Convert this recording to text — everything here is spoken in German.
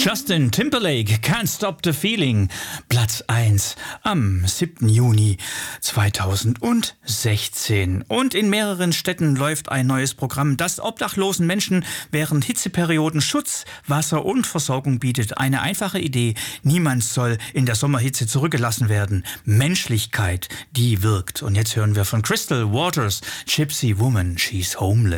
Justin Timberlake, Can't Stop the Feeling, Platz 1 am 7. Juni 2016. Und in mehreren Städten läuft ein neues Programm, das obdachlosen Menschen während Hitzeperioden Schutz, Wasser und Versorgung bietet. Eine einfache Idee, niemand soll in der Sommerhitze zurückgelassen werden. Menschlichkeit, die wirkt. Und jetzt hören wir von Crystal Waters, Gypsy Woman, She's Homeless.